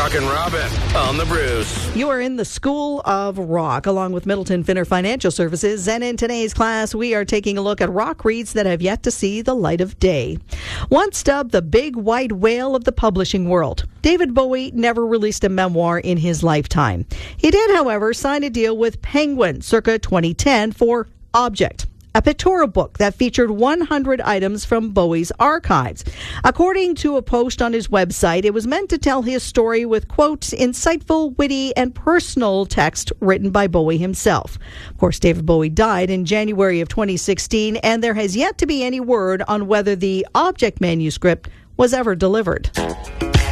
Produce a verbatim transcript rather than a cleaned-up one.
Rockin' Robin on the Bruce. You are in the School of Rock, along with Middleton Finner Financial Services. And in today's class, we are taking a look at rock reads that have yet to see the light of day. Once dubbed the big white whale of the publishing world, David Bowie never released a memoir in his lifetime. He did, however, sign a deal with Penguin circa twenty ten for Object, a pictorial book that featured one hundred items from Bowie's archives. According to a post on his website, it was meant to tell his story with, quote, insightful, witty, and personal text written by Bowie himself. Of course, David Bowie died in January of twenty sixteen, and there has yet to be any word on whether the Object manuscript was ever delivered.